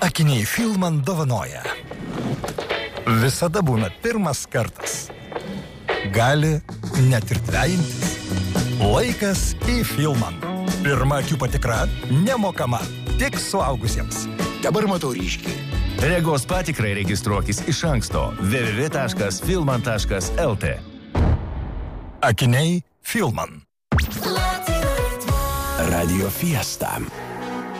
Akiniai Filman dovanoja. Visada būna pirmas kartas. Gali net ir dvejintis. Laikas į Filman. Pirma akių patikra nemokama, tik suaugusiems. Dabar matau ryškiai. Regos patikrai registruokis iš anksto www.filman.lt. Akiniai Filman. Radio Fiesta.